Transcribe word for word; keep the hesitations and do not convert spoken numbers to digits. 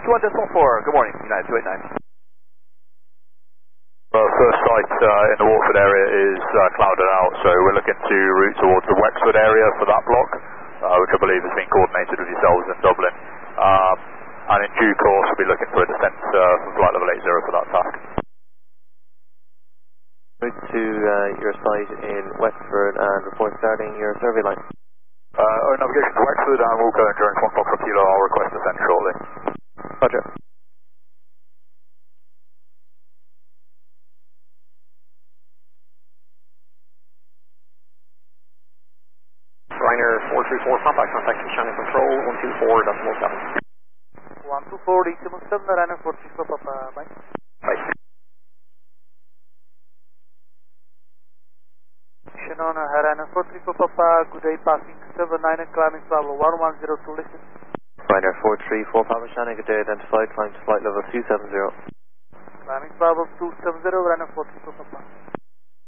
two one decimal four, good morning, United two eight nine. Uh, first site uh, in the Watford area is uh, clouded out, so we're looking to route towards the Wexford area for that block, uh, which I believe has been coordinated with yourselves in Dublin. Um, and in due course, we'll be looking for a descent uh, from flight level eight zero for that task. Route to uh, your site in Wexford and report starting your survey line. Uh, our navigation to Wexford, and we'll go during one o'clock per kilo. I'll request descent shortly. Roger. Ryanair four three four, contact contact Shannon Control, one two four decimal seven. one two four decimal seven, Ryanair four three four, Papa, bye. Bye. Shannon, Ryanair four three four, Papa, good day, passing seven nine and climbing level one one zero two, listen. Ryanair four three four, Papa Shannon, good day, identified, climb to flight level two seven zero. Climbing level two seven zero, Ryanair four three four, Papa.